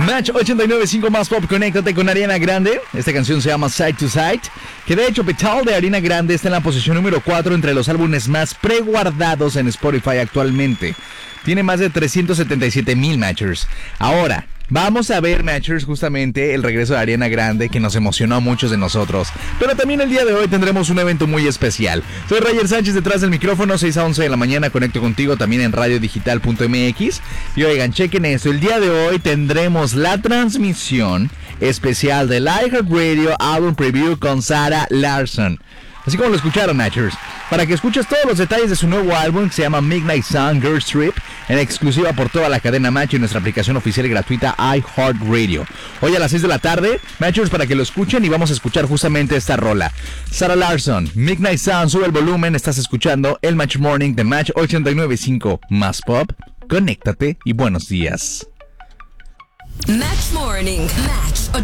Match 89.5 más pop, conéctate con Ariana Grande. Esta canción se llama Side to Side, que de hecho Petal de Ariana Grande está en la posición número 4 entre los álbumes más preguardados en Spotify actualmente. Tiene más de 377,000 matchers. Ahora, vamos a ver, matchers, justamente el regreso de Ariana Grande, que nos emocionó a muchos de nosotros. Pero también el día de hoy tendremos un evento muy especial. Soy Roger Sánchez, detrás del micrófono, 6 a 11 de la mañana. Conecto contigo también en radiodigital.mx. Y oigan, chequen esto. El día de hoy tendremos la transmisión especial del iHeartRadio Album Preview con Sarah Larsson. Así como lo escucharon, matchers, para que escuches todos los detalles de su nuevo álbum que se llama Midnight Sun Girls Trip, en exclusiva por toda la cadena Match y nuestra aplicación oficial y gratuita iHeartRadio. Hoy a las 6 de la tarde, matchers, para que lo escuchen, y vamos a escuchar justamente esta rola. Sarah Larsson, Midnight Sun, sube el volumen, estás escuchando el Match Morning de Match 89.5 más pop. Conéctate y buenos días. Match Morning, Match